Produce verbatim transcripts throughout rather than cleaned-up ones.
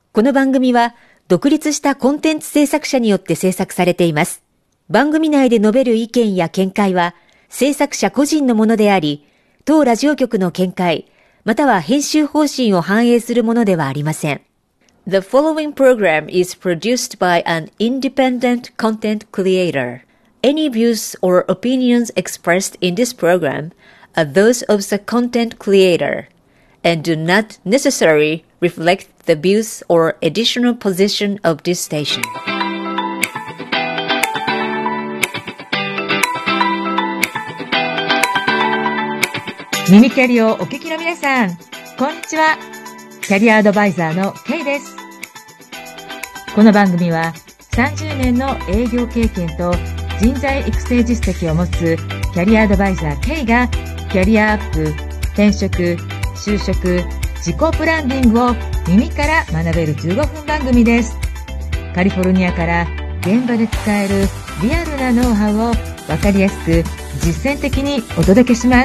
この番組は独立したコンテンツ制作者によって制作されています。番組内で述べる意見や見解は制作者個人のものであり、当ラジオ局の見解、または編集方針を反映するものではありません。The following program is produced by an independent content creator. Any views or opinions expressed in this program are those of the content creator and do not necessarily reflect the views or additional position of this station. 耳キャリをお聞きの皆さん、こんにちは。キャリアアドバイザーの K です。この番組はさんじゅうねんの営業経験と人材育成実績を持つキャリアアドバイザー K がキャリアアップ、転職、就職、自己ブランディングを耳から学べるじゅうごふん番組です。カリフォルニアから現場で使えるリアルなノウハウを分かりやすく実践的にお届けします。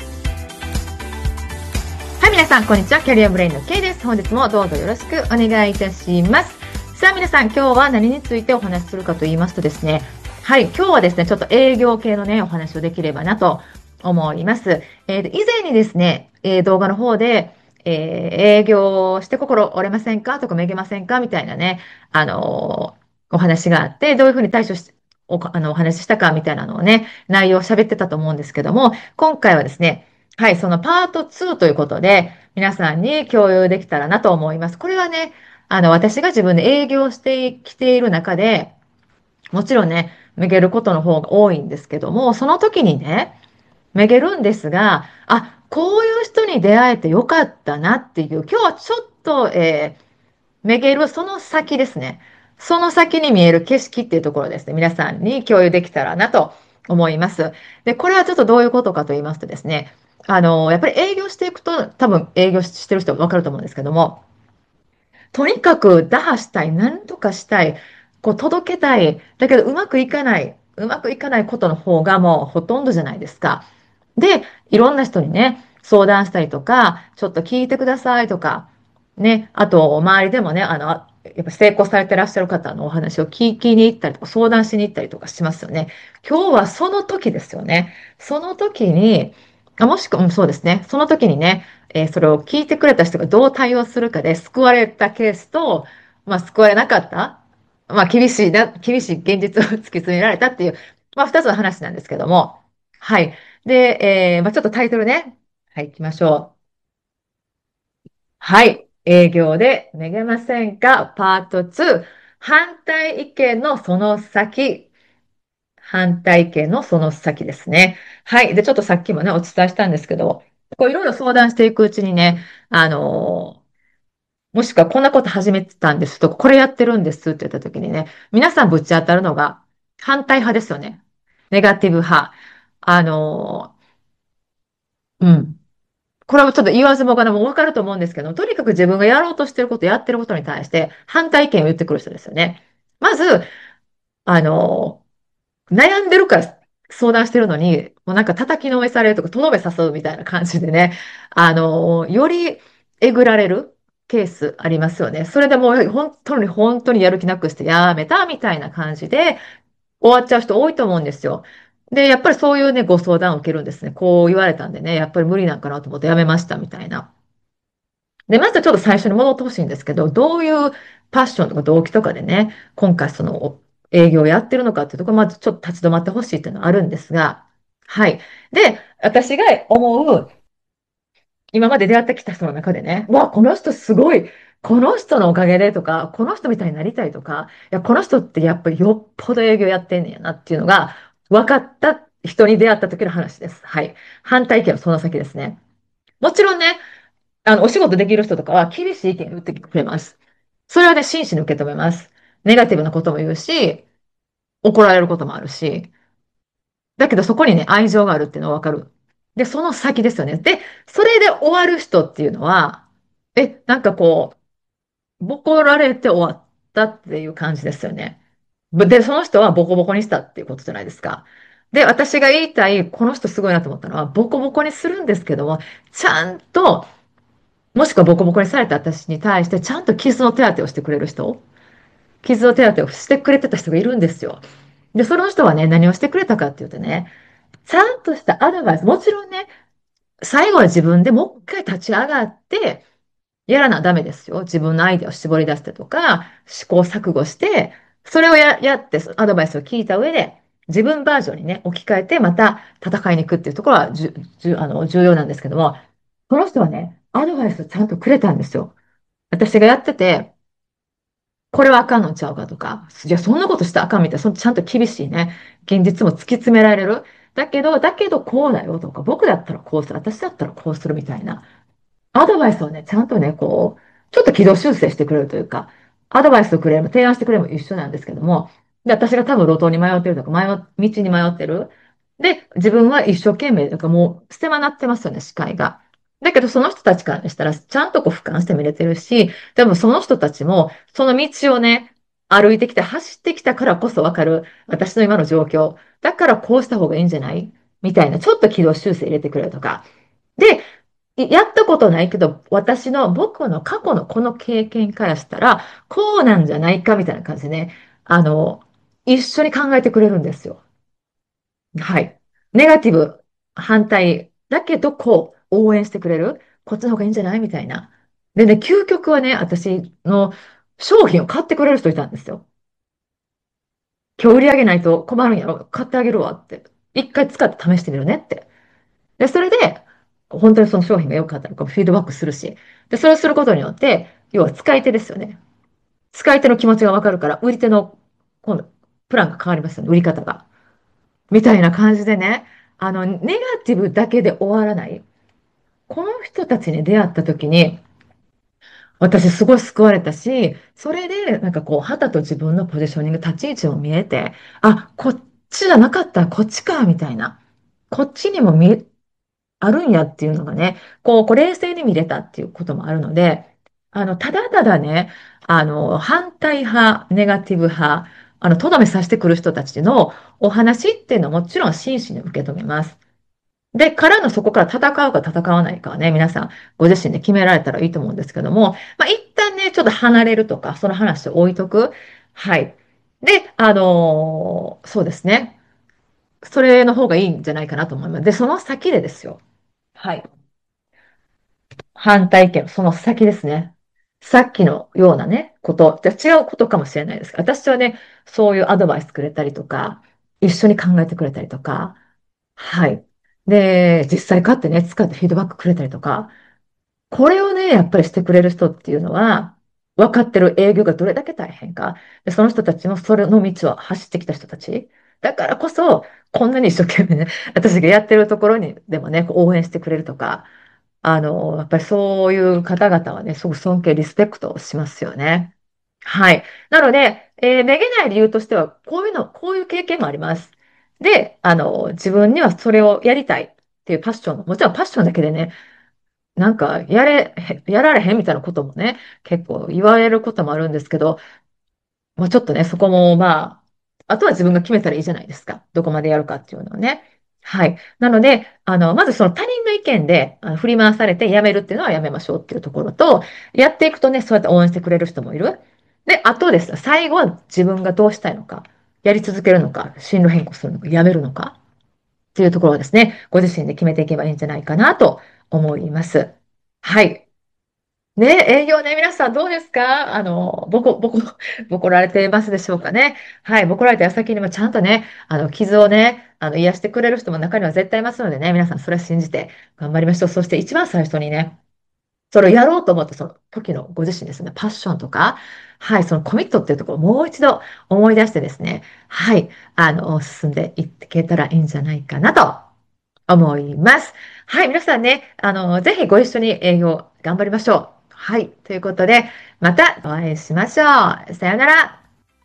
はい、皆さんこんにちは。キャリアブレインの K です。本日もどうぞよろしくお願いいたします。さあ皆さん、今日は何についてお話しするかと言いますとですね、はい、今日はですね、ちょっと営業系のね、お話をできればなと思います。えー、以前にですね、えー、動画の方で、えー、営業して心折れませんかとかめげませんかみたいなね、あのー、お話があって、どういうふうに対処し、お、あの、お話ししたかみたいなのをね、内容を喋ってたと思うんですけども、今回はですね、はい、そのパートツーということで、皆さんに共有できたらなと思います。これはね、あの、私が自分で営業してきている中で、もちろんね、めげることの方が多いんですけども、その時にね、めげるんですが、あ、こういう人に出会えてよかったなっていう、今日はちょっと、えー、めげるその先ですね。その先に見える景色っていうところですね。皆さんに共有できたらなと思います。で、これはちょっとどういうことかと言いますとですね、あの、やっぱり営業していくと、多分営業してる人はわかると思うんですけども、とにかく打破したい、何とかしたい、こう届けたい、だけどうまくいかない、うまくいかないことの方がもうほとんどじゃないですか。で、いろんな人にね、相談したりとか、ちょっと聞いてくださいとか、ね、あと、周りでもね、あの、やっぱ成功されてらっしゃる方のお話を聞きに行ったりとか、相談しに行ったりとかしますよね。今日はその時ですよね。その時に、あもしくは、うん、そうですね。その時にね、えーそれを聞いてくれた人がどう対応するかで救われたケースと、まあ、救われなかった。まあ、厳しいな、厳しい現実を突き詰められたっていう、まあ、二つの話なんですけども。はい。で、えーまあ、ちょっとタイトルね。はい、行きましょう。はい。営業でめげませんかパートツー。反対意見のその先。反対意見のその先ですね。はい。で、ちょっとさっきもね、お伝えしたんですけど、こういろいろ相談していくうちにね、あのーもしくはこんなこと始めてたんですとか、これやってるんですって言った時にね、皆さんぶち当たるのが反対派ですよね。ネガティブ派。あのーうん。これはちょっと言わずもがなもわかると思うんですけど、とにかく自分がやろうとしてること、やってることに対して反対意見を言ってくる人ですよね。まず、あの、悩んでるから相談してるのに、もうなんか叩きのめされるとか、とどめ誘うみたいな感じでね、あの、よりえぐられるケースありますよね。それでもう本当に本当にやる気なくしてやめたみたいな感じで終わっちゃう人多いと思うんですよ。で、やっぱりそういうね、ご相談を受けるんですね。こう言われたんでね、やっぱり無理なんかなと思ってやめましたみたいな。で、まずちょっと最初に戻ってほしいんですけど、どういうパッションとか動機とかでね、今回その営業をやってるのかっていうところ、まずちょっと立ち止まってほしいっていうのはあるんですが、はい。で、私が思う、今まで出会ってきた人の中でね、うわ、この人すごい、この人のおかげでとか、この人みたいになりたいとか、いや、この人ってやっぱりよっぽど営業やってんねやなっていうのが分かった人に出会った時の話です。はい。反対意見はその先ですね。もちろんね、あの、お仕事できる人とかは厳しい意見を言ってくれます。それはね、真摯に受け止めます。ネガティブなことも言うし、怒られることもあるし、だけどそこにね、愛情があるっていうのはわかる。で、その先ですよね。で、それで終わる人っていうのは、え、なんかこう、ボコられて終わったっていう感じですよね。で、その人はボコボコにしたっていうことじゃないですか。で、私が言いたい、この人すごいなと思ったのは、ボコボコにするんですけども、ちゃんともしくはボコボコにされた私に対してちゃんと傷の手当てをしてくれる人、傷の手当てをしてくれてた人がいるんですよ。で、その人はね、何をしてくれたかっていうとね、ちゃんとしたアドバイス、もちろんね、最後は自分でもう一回立ち上がって、やらなダメですよ。自分のアイデアを絞り出してとか、試行錯誤して、それをや、やって、アドバイスを聞いた上で、自分バージョンにね、置き換えて、また戦いに行くっていうところはじゅ、じゅ、あの、重要なんですけども、この人はね、アドバイスをちゃんとくれたんですよ。私がやってて、これはあかんのちゃうかとか、いや、そんなことしたらあかんみたいな、そのちゃんと厳しいね、現実も突き詰められる。だけど、だけどこうだよとか、僕だったらこうする、私だったらこうするみたいな。アドバイスをね、ちゃんとね、こう、ちょっと軌道修正してくれるというか、アドバイスをくれる、提案してくれるも一緒なんですけども、で、私が多分路頭に迷ってるとか、迷う、道に迷ってる。で、自分は一生懸命、なんかもう、狭なってますよね、視界が。だけど、その人たちからしたら、ちゃんとこう、俯瞰して見れてるし、でもその人たちも、その道をね、歩いてきて、走ってきたからこそわかる、私の今の状況。だからこうした方がいいんじゃないみたいな、ちょっと軌道修正入れてくれるとか。で、やったことないけど、私の、僕の過去のこの経験からしたら、こうなんじゃないかみたいな感じでね、あの、一緒に考えてくれるんですよ。はい。ネガティブ、反対、だけど、こう、応援してくれる。こっちの方がいいんじゃないみたいな。でね、究極はね、私の商品を買ってくれる人いたんですよ。今日売り上げないと困るんやろ。買ってあげるわって。一回使って試してみるねって。で、それで、本当にその商品が良かったのかフィードバックするし。で、それをすることによって、要は使い手ですよね。使い手の気持ちがわかるから、売り手の、今度、プランが変わりますよね。売り方が。みたいな感じでね、あの、ネガティブだけで終わらない。この人たちに出会った時に、私すごい救われたし、それで、なんかこう、旗と自分のポジショニング、立ち位置も見えて、あ、こっちじゃなかったらこっちか、みたいな。こっちにも見あるんやっていうのがね、こう、こう冷静に見れたっていうこともあるので、あの、ただただね、あの、反対派、ネガティブ派、あの、とどめさせてくる人たちのお話っていうのはもちろん真摯に受け止めます。で、からのそこから戦うか戦わないかはね、皆さんご自身で決められたらいいと思うんですけども、まあ、一旦ね、ちょっと離れるとか、その話を置いとく。はい。で、あのーそうですね。それの方がいいんじゃないかなと思います。で、その先でですよ。はい。反対意見、その先ですね。さっきのようなね、こと、じゃあ違うことかもしれないですが、私はね、そういうアドバイスくれたりとか、一緒に考えてくれたりとか、はい。で、実際買ってね、使ってフィードバックくれたりとか、これをね、やっぱりしてくれる人っていうのは、分かってる営業がどれだけ大変か。で、その人たちもそれの道を走ってきた人たち。だからこそ、こんなに一生懸命ね、私がやってるところにでもね、こう応援してくれるとか、あの、やっぱりそういう方々はね、すごく尊敬、リスペクトしますよね。はい。なので、えーめげない理由としては、こういうの、こういう経験もあります。で、あの、自分にはそれをやりたいっていうパッションも、もちろんパッションだけでね、なんか、やれ、へやられへんみたいなこともね、結構言われることもあるんですけど、もうちょっとね、そこもまあ、あとは自分が決めたらいいじゃないですか。どこまでやるかっていうのをね。はい。なので、あの、まずその他人の意見であの振り回されてやめるっていうのはやめましょうっていうところと、やっていくとね、そうやって応援してくれる人もいる。で、あとですね、最後は自分がどうしたいのか、やり続けるのか、進路変更するのか、やめるのかっていうところをですね、ご自身で決めていけばいいんじゃないかなと思います。はい。ね、営業ね、皆さんどうですか？あの、ぼこ、ぼこ、ぼこられてますでしょうかね。はい、ぼこられた矢先にもちゃんとね、あの、傷をね、あの、癒してくれる人も中には絶対いますのでね、皆さんそれは信じて頑張りましょう。そして一番最初にね、それをやろうと思ったその時のご自身ですね、パッションとか、はい、そのコミットっていうところをもう一度思い出してですね、はい、あの、進んでいけたらいいんじゃないかなと思います。はい、皆さんね、あの、ぜひご一緒に営業頑張りましょう。はい、ということで、またお会いしましょう。さようなら。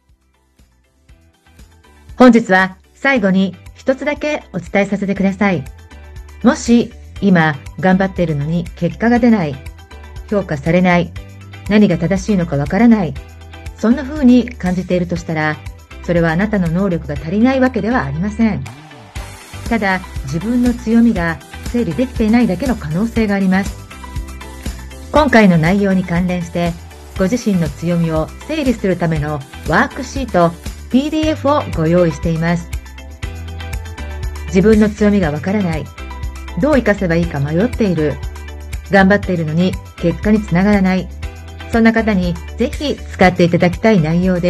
本日は最後に一つだけお伝えさせてください。もし今頑張っているのに結果が出ない、評価されない、何が正しいのかわからない、そんな風に感じているとしたら、それはあなたの能力が足りないわけではありません。ただ自分の強みが整理できていないだけの可能性があります。 今回の内容に関連してご自身の強みを整理するためのワークシート ピーディーエフ をご用意しています。自分の強みがわからない、どう活かせばいいか迷っている、頑張っているのに結果につながらない、そんな方にぜひ使っていただきたい内容です。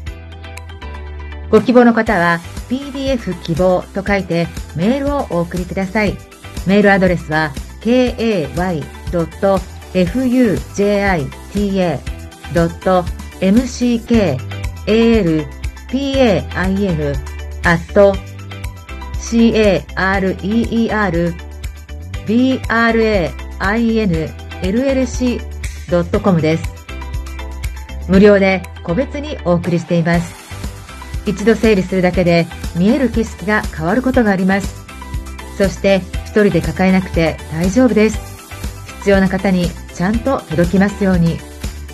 ご希望の方は ピーディーエフ 希望と書いてメールをお送りください。メールアドレスは ケーエーワイドットエフユージェーアイティーエードットエムシーケーエーエルピーエーアイエヌ アット シーエーアールイーイーアールビーアールエーアイエヌエルエルシードットコム です。無料で個別にお送りしています。一度整理するだけで見える景色が変わることがあります。そして一人で抱えなくて大丈夫です。必要な方にちゃんと届きますように。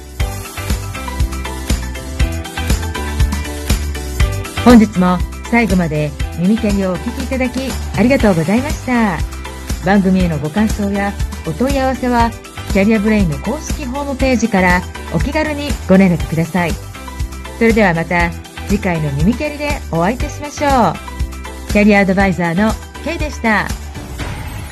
本日も最後まで耳キャリをお聞きいただきありがとうございました。番組へのご感想やお問い合わせはキャリアブレインの公式ホームページからお気軽にご連絡ください。それではまた次回の耳キャリでお会いいたしましょう。キャリアアドバイザーの K でした。